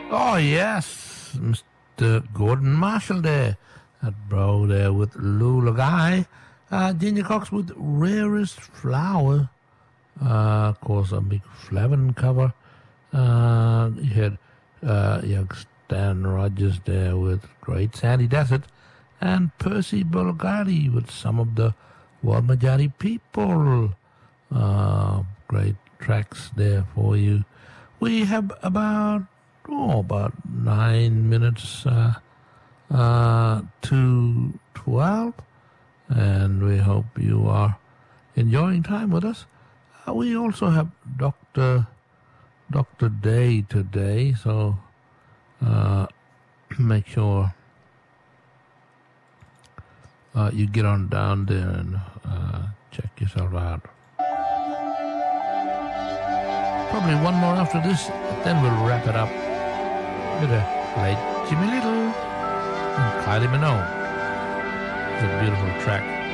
Oh, yes, Mr. Gordon Marshall there. That bro there with Lula Guy. Ginger Cox with Rarest Flower. Of course, a big Flavin cover. You had young Stan Rogers there with Great Sandy Desert. And Percy Bulgari with Some of the Walmajari People. Great tracks there for you. We have about 9 minutes to 12, and we hope you are enjoying time with us. We also have Dr. Day today, so make sure you get on down there and check yourself out. Probably one more after this, then we'll wrap it up with a late Jimmy Little and Kylie Minogue. It's a beautiful track.